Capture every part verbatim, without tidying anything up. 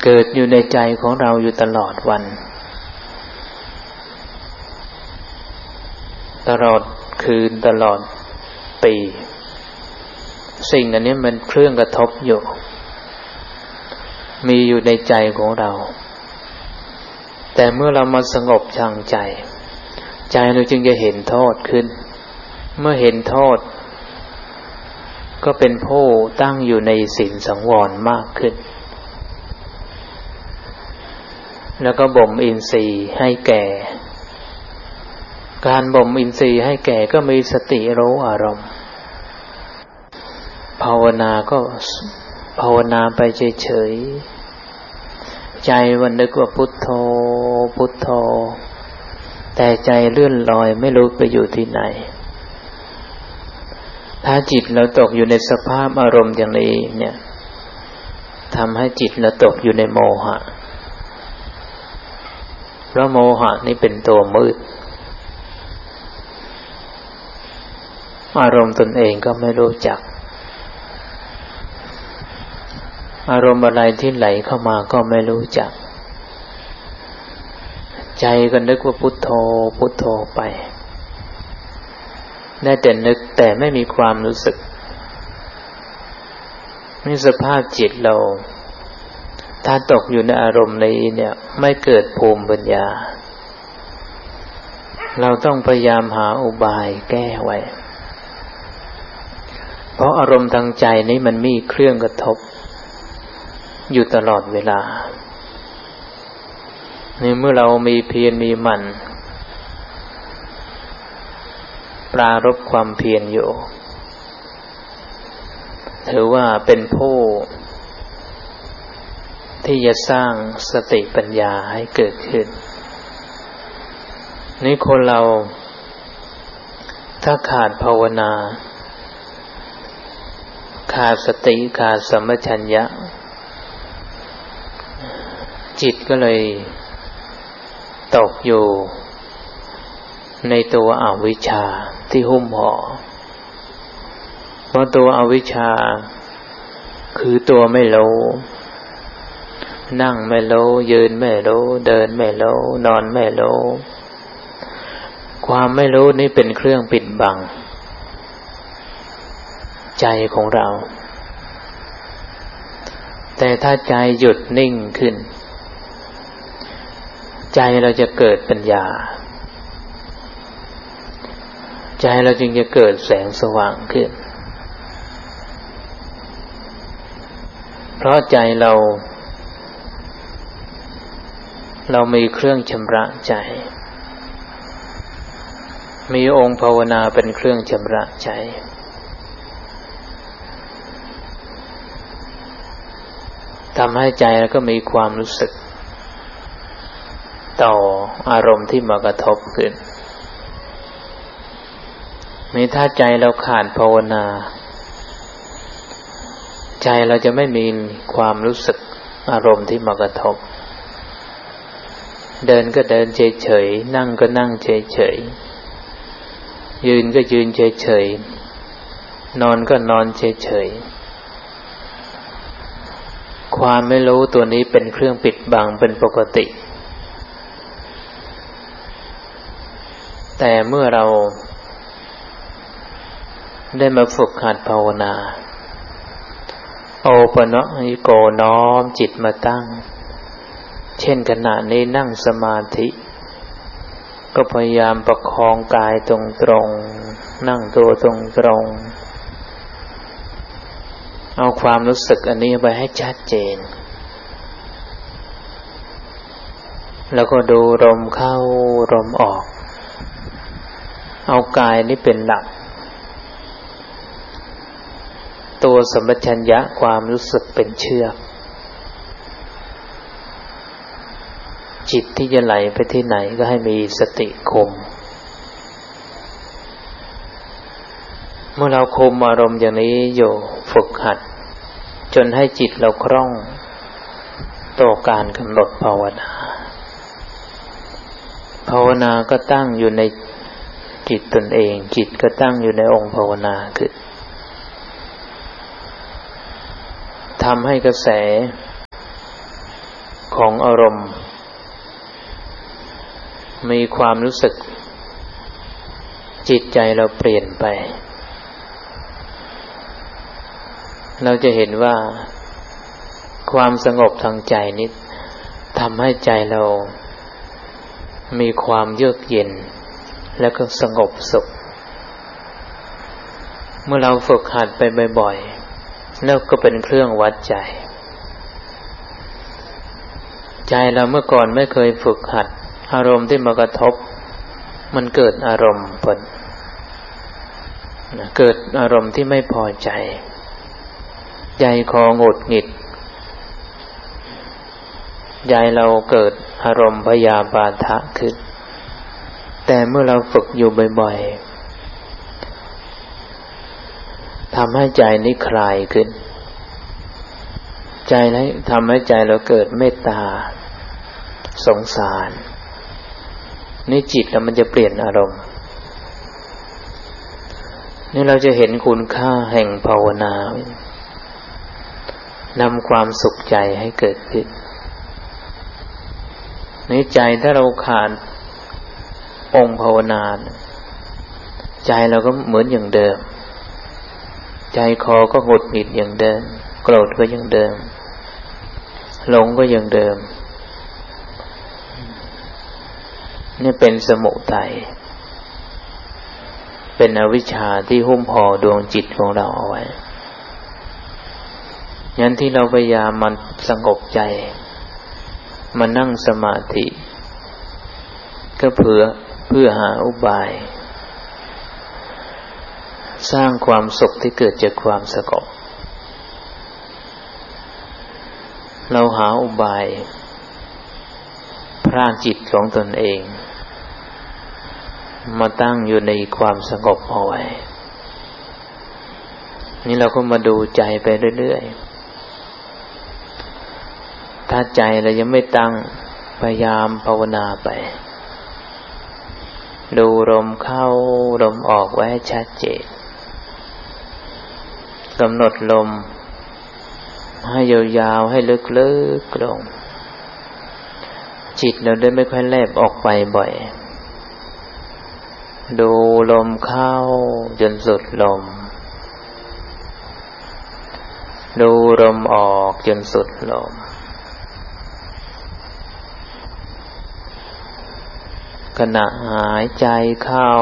เกิดอยู่ในใจของเราอยู่ตลอดวันตลอดคืนตลอดปีสิ่งอันนี้มันเครื่องกระทบอยู่มีอยู่ในใจของเราแต่เมื่อเรามาสงบชั่งใจใจเราจึงจะเห็นโทษขึ้นเมื่อเห็นโทษก็เป็นผู้ตั้งอยู่ในศีลสังวรมากขึ้นแล้วก็บ่มอินทรีย์ให้แก่การบ่มอินทรีย์ให้แก่ก็มีสติรู้อารมณ์ภาวนาก็ภาวนาไปเฉยๆใจวันนึกว่าพุทโธพุทโธแต่ใจเลื่อนลอยไม่รู้ไปอยู่ที่ไหนถ้าจิตเราตกอยู่ในสภาพอารมณ์อย่างนี้เนี่ยทำให้จิตเราตกอยู่ในโมหะเพราะโมหะนี่เป็นตัวมืดอารมณ์ตนเองก็ไม่รู้จักอารมณ์อะไรที่ไหลเข้ามาก็ไม่รู้จักใจก็นึกว่าพุทโธพุทโธไปได้แต่นึกแต่ไม่มีความรู้สึกนี่สภาพจิตเราถ้าตกอยู่ในอารมณ์นี้เนี่ยไม่เกิดภูมิปัญญาเราต้องพยายามหาอุบายแก้ไว้เพราะอารมณ์ทางใจนี้มันมีเครื่องกระทบอยู่ตลอดเวลานี่เมื่อเรามีเพียรมีหมั่นปรารภความเพียรอยู่ถือว่าเป็นผู้ที่จะสร้างสติปัญญาให้เกิดขึ้นนี่คนเราถ้าขาดภาวนาขาดสติขาดสัมปชัญญะจิตก็เลยตกอยู่ในตัวอวิชชาที่หุ้มห่อเพราะตัวอวิชชาคือตัวไม่รู้นั่งไม่รู้ยืนไม่รู้เดินไม่รู้นอนไม่รู้ความไม่รู้นี่เป็นเครื่องปิดบังใจของเราแต่ถ้าใจหยุดนิ่งขึ้นใจเราจะเกิดปัญญาใจเราจึงจะเกิดแสงสว่างขึ้นเพราะใจเราเรามีเครื่องชำระใจมีองค์ภาวนาเป็นเครื่องชำระใจทำให้ใจเราก็มีความรู้สึกต่ออารมณ์ที่มากระทบขึ้นมีถ้าใจเราขาดภาวนาใจเราจะไม่มีความรู้สึกอารมณ์ที่มากระทบเดินก็เดินเฉยๆนั่งก็นั่งเฉยๆยืนก็ยืนเฉยๆนอนก็นอนเฉยๆความไม่รู้ตัวนี้เป็นเครื่องปิดบังเป็นปกติแต่เมื่อเราได้มาฝึกหัดภาวนาโอปะเนาะอิโกน้อมจิตมาตั้งเช่นขณะนี้นั่งสมาธิก็พยายามประคองกายตรงๆนั่งตัวตรงๆเอาความรู้สึกอันนี้ไปให้ชัดเจนแล้วก็ดูลมเข้าลมออกเอากายนี้เป็นหลักตัวสัมปชัญญะความรู้สึกเป็นเชือกจิตที่จะไหลไปที่ไหนก็ให้มีสติคุมเมื่อเราคุมอารมณ์อย่างนี้อยู่ฝึกหัดจนให้จิตเราคล่องต่อการกำหนดภาวนาภาวนาก็ตั้งอยู่ในจิตตนเองจิตก็ตั้งอยู่ในองค์ภาวนาคือทำให้กระแสของอารมณ์มีความรู้สึกจิตใจเราเปลี่ยนไปเราจะเห็นว่าความสงบทางใจนี้ทำให้ใจเรามีความเยือกเย็นและก็สงบสุขเมื่อเราฝึกหัดไปบ่อยๆแล้วก็เป็นเครื่องวัดใจใจเราเมื่อก่อนไม่เคยฝึกหัดอารมณ์ที่มากระทบมันเกิดอารมณ์ผลเกิดอารมณ์ที่ไม่พอใจใจคอหงุดหงิดใจเราเกิดอารมณ์พยาบาทะขึ้นแต่เมื่อเราฝึกอยู่บ่อยๆทำให้ใจนี้คลายขึ้นใจนี้ทำให้ใจเราเกิดเมตตาสงสารนี่จิตแล้วมันจะเปลี่ยนอารมณ์นี่เราจะเห็นคุณค่าแห่งภาวนานำความสุขใจให้เกิดขึ้นในใจถ้าเราขาดองค์ภาวนาใจเราก็เหมือนอย่างเดิมใจคอก็หงุดหงิดอย่างเดิมโกรธก็อย่างเดิมหลงก็อย่างเดิมนี่เป็นสมุทัยเป็นอวิชชาที่หุ้มห่อดวงจิตของเราเอาไว้งั้นที่เราพยายามมันสงบใจมานั่งสมาธิก็เพื่อเพื่อหาอุบายสร้างความสุขที่เกิดจากความสงบเราหาอุบายพรากจิตของตนเองมาตั้งอยู่ในความสงบเอาไว้นี่เราก็มาดูใจไปเรื่อยๆถ้าใจเรายังไม่ตั้งพยายามภาวนาไปดูลมเข้าลมออกไว้ให้ชัดเจนกำหนดลมให้ยาวๆให้ลึกๆลงจิตเราได้ไม่ค่อยแลบออกไปบ่อยดูลมเข้าจนสุดลมดูลมออกจนสุดลมขณะหายใจเข้า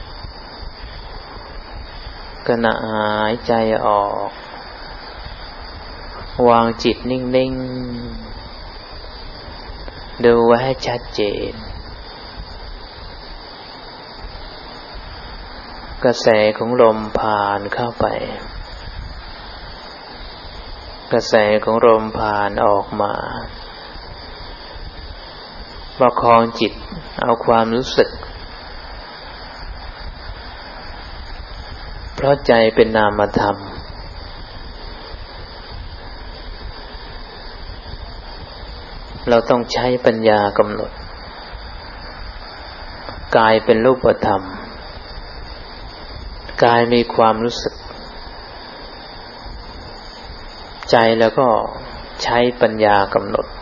ขณะหายใจออกวางจิตนิ่งๆดูไว้ให้ชัดเจนกระแสของลมผ่านเข้าไปกระแสของลมผ่านออกมาประคองจิตเอาความรู้สึกเพราะใจเป็นนามธรรมเราต้องใช้ปัญญากำหนดกายเป็นรูปธรรมกายมีความรู้สึกใจแล้วก็ใช้ปัญญากำหนด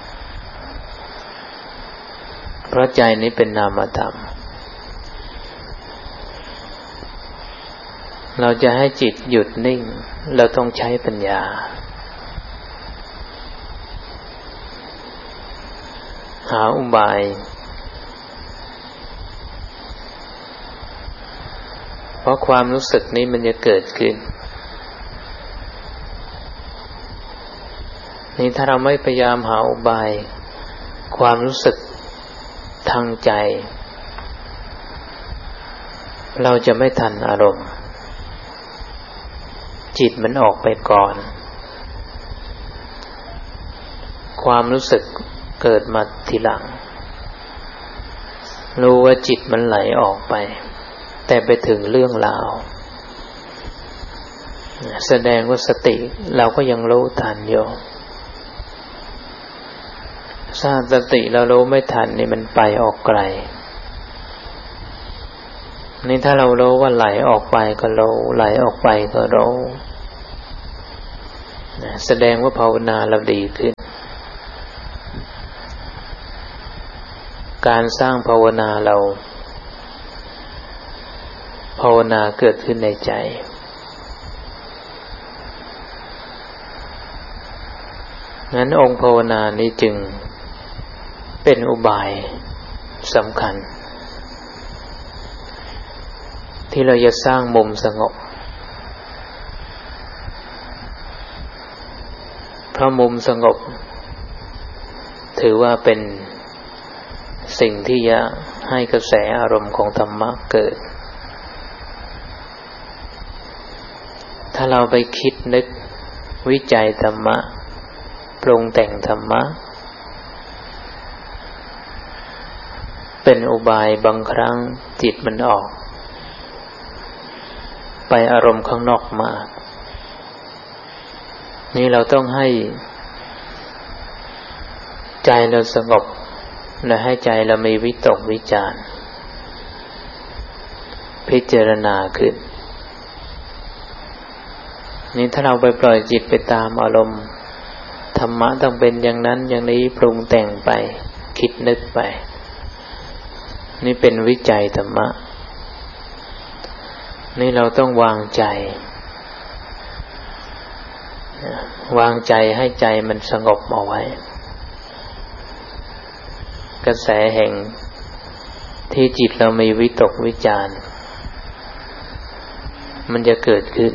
เพราะใจนี้เป็นนามธรรมเราจะให้จิตหยุดนิ่งเราต้องใช้ปัญญาหาอุบายเพราะความรู้สึกนี้มันจะเกิดขึ้นนี่ถ้าเราไม่พยายามหาอุบายความรู้สึกทางใจเราจะไม่ทันอารมณ์จิตมันออกไปก่อนความรู้สึกเกิดมาทีหลังรู้ว่าจิตมันไหลออกไปแต่ไปถึงเรื่องราวแสดงว่าสติเราก็ยังรู้ทันอยู่ถ้าสติเรารู้ไม่ทันนี่มันไปออกไกลนี่ถ้าเรารู้ว่าไหลออกไปก็รู้ไหลออกไปก็รู้แสดงว่าภาวนาเราดีขึ้นการสร้างภาวนาเราภาวนาเกิดขึ้นในใจงั้นองค์ภาวนานี้จึงเป็นอุบายสำคัญที่เราจะสร้างมุมสงบเพราะมุมสงบถือว่าเป็นสิ่งที่จะให้กระแสอารมณ์ของธรรมะเกิดถ้าเราไปคิดนึกวิจัยธรรมะปรุงแต่งธรรมะเป็นอุบายบางครั้งจิตมันออกไปอารมณ์ข้างนอกมานี่เราต้องให้ใจเราสงบและให้ใจเรามีวิตกวิจารณ์พิจารณาขึ้นนี่ถ้าเราไปปล่อยจิตไปตามอารมณ์ธรรมะต้องเป็นอย่างนั้นอย่างนี้ปรุงแต่งไปคิดนึกไปนี่เป็นวิจัยธรรมะนี่เราต้องวางใจวางใจให้ใจมันสงบเอาไว้กระแสแห่งที่จิตเรามีวิตกวิจารณ์มันจะเกิดขึ้น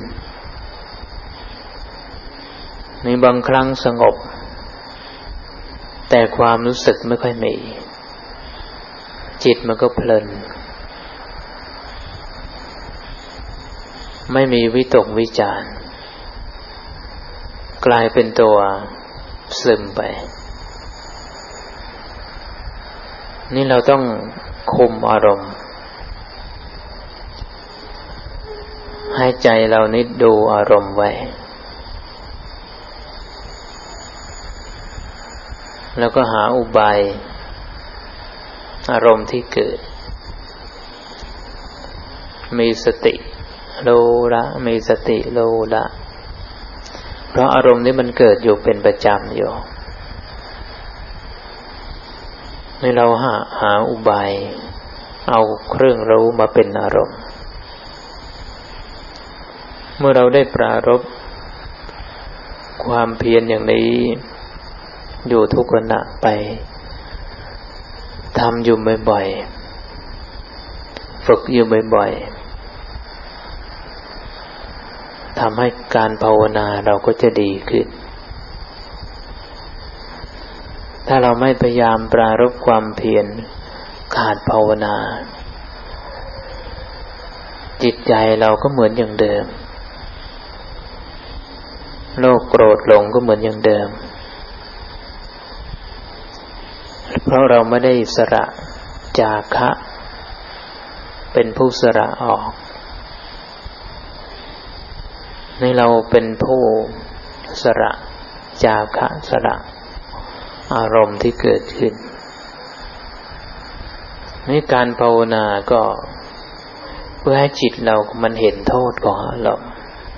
ในบางครั้งสงบแต่ความรู้สึกไม่ค่อยมีจิตมันก็เพลินไม่มีวิตกวิจารณ์กลายเป็นตัวซึมไปนี่เราต้องคุมอารมณ์ให้ใจเรานี่ดูอารมณ์ไว้แล้วก็หาอุบายอารมณ์ที่เกิดมีสติรู้ละมีสติรู้ละเพราะอารมณ์นี้มันเกิดอยู่เป็นประจำอยู่ให้เราหาหาอุบายเอาเครื่องรู้มาเป็นอารมณ์เมื่อเราได้ปรารภความเพียรอย่างนี้อยู่ทุกขณะไปทำอยู่บ่อยๆฝึกอยู่บ่อยๆทำให้การภาวนาเราก็จะดีขึ้นถ้าเราไม่พยายามปรารภความเพียรขาดภาวนาจิตใจเราก็เหมือนอย่างเดิมโลภโกรธหลงก็เหมือนอย่างเดิมเพราะเราไม่ได้สละจาคะเป็นผู้สละออกนี่เราเป็นผู้สละจาคะสละอารมณ์ที่เกิดขึ้นนี่การภาวนาก็เพื่อให้จิตเรามันเห็นโทษของอารมณ์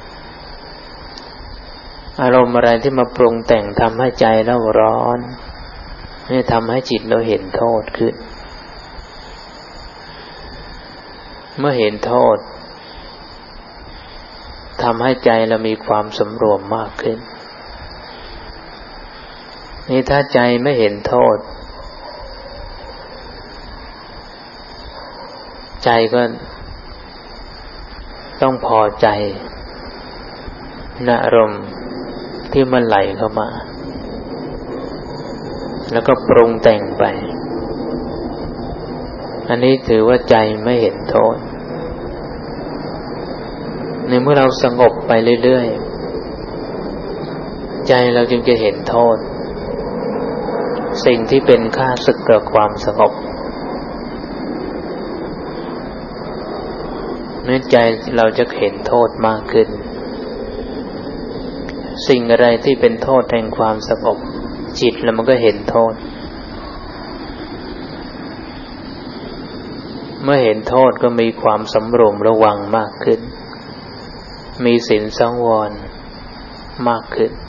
อารมณ์อะไรที่มาปรุงแต่งทำให้ใจเราร้อนนี่ทำให้จิตเราเห็นโทษขึ้นเมื่อเห็นโทษทำให้ใจเรามีความสำรวมมากขึ้นนี่ถ้าใจไม่เห็นโทษใจก็ต้องพอใจในอารมณ์ที่มันไหลเข้ามาแล้วก็ปรุงแต่งไปอันนี้ถือว่าใจไม่เห็นโทษในเมื่อเราสงบไปเรื่อยๆใจเราจึงจะเห็นโทษสิ่งที่เป็นข้าศึกต่อความสงบเมื่อใจเราจะเห็นโทษมากขึ้นสิ่งอะไรที่เป็นโทษแห่งความสงบจิตแล้วมันก็เห็นโทษเมื่อเห็นโทษก็มีความสำรวมระวังมากขึ้นมีศีลสังวรมากขึ้น